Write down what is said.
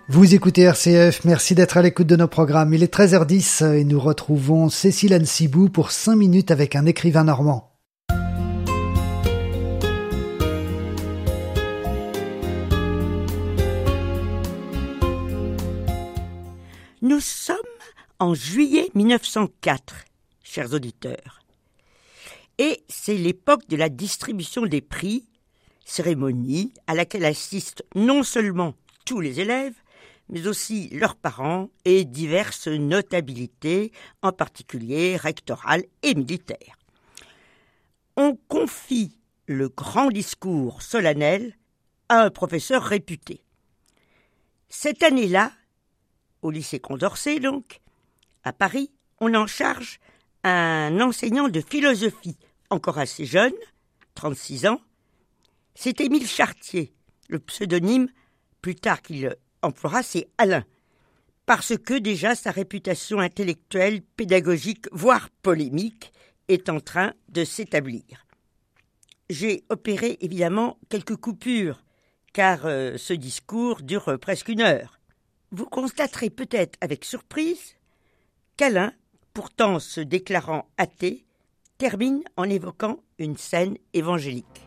Vous écoutez RCF, merci d'être à l'écoute de nos programmes. Il est 13h10 et nous retrouvons Cécile Ansibou pour 5 minutes avec un écrivain normand. Nous sommes en juillet 1904, chers auditeurs. Et c'est l'époque de la distribution des prix, cérémonie à laquelle assistent non seulement tous les élèves, mais aussi leurs parents et diverses notabilités, en particulier rectorales et militaires. On confie le grand discours solennel à un professeur réputé. Cette année-là, au lycée Condorcet donc, à Paris, on en charge un enseignant de philosophie, encore assez jeune, 36 ans. C'est Émile Chartier, le pseudonyme, plus tard qu'il emploiera, c'est Alain, parce que déjà sa réputation intellectuelle, pédagogique, voire polémique, est en train de s'établir. J'ai opéré évidemment quelques coupures, car ce discours dure presque 1 heure. Vous constaterez peut-être avec surprise qu'Alain, pourtant se déclarant athée, termine en évoquant une scène évangélique.